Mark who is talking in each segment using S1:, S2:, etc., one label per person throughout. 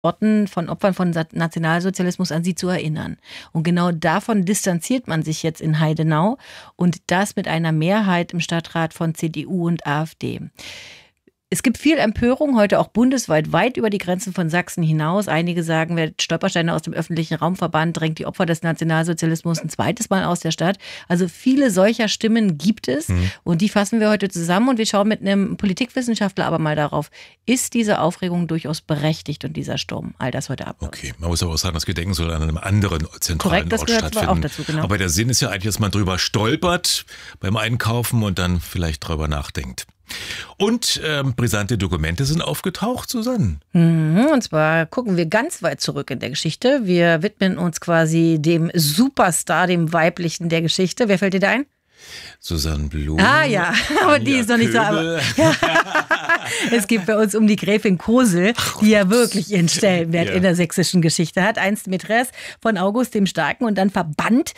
S1: Orten von Opfern von Nationalsozialismus an sie zu erinnern. Und genau davon distanziert man sich jetzt in Heidenau und das mit einer Mehrheit im Stadtrat von CDU und AfD. Es gibt viel Empörung, heute auch bundesweit, weit über die Grenzen von Sachsen hinaus. Einige sagen, wer Stolpersteine aus dem öffentlichen Raum verbannt, drängt die Opfer des Nationalsozialismus ein zweites Mal aus der Stadt. Also viele solcher Stimmen gibt es und die fassen wir heute zusammen und wir schauen mit einem Politikwissenschaftler aber mal darauf, ist diese Aufregung durchaus berechtigt und dieser Sturm? All das heute Abend.
S2: Okay, man muss aber auch sagen, das Gedenken soll an einem anderen zentralen
S1: Ort stattfinden. Korrekt, das gehört auch dazu, genau.
S2: Aber der Sinn ist ja eigentlich, dass man drüber stolpert beim Einkaufen und dann vielleicht drüber nachdenkt. Und brisante Dokumente sind aufgetaucht, Susanne.
S1: Und zwar gucken wir ganz weit zurück in der Geschichte. Wir widmen uns quasi dem Superstar, dem Weiblichen der Geschichte. Wer fällt dir da ein?
S2: Susanne Blum.
S1: Ah ja, aber die ist noch nicht so. Aber, ja. Es geht bei uns um die Gräfin Kosel, die ja wirklich ihren Stellenwert in der sächsischen Geschichte hat. Einst Mätresse von August dem Starken und dann verbannt.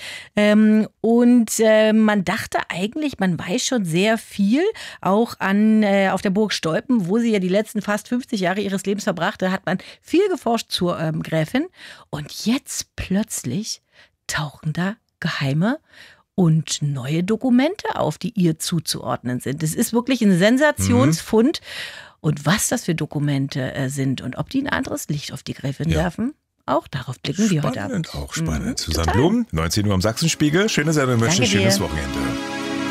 S1: Man dachte eigentlich, man weiß schon sehr viel, auch auf der Burg Stolpen, wo sie ja die letzten fast 50 Jahre ihres Lebens verbrachte, hat man viel geforscht zur Gräfin. Und jetzt plötzlich tauchen da geheime und neue Dokumente auf, die ihr zuzuordnen sind. Es ist wirklich ein Sensationsfund. Und was das für Dokumente sind und ob die ein anderes Licht auf die Gräfin werfen, auch darauf blicken wir heute Abend.
S2: Auch spannend. Susanne Blum, 19 Uhr am Sachsenspiegel. Schöne Sendung, wünsche ein schönes Wochenende.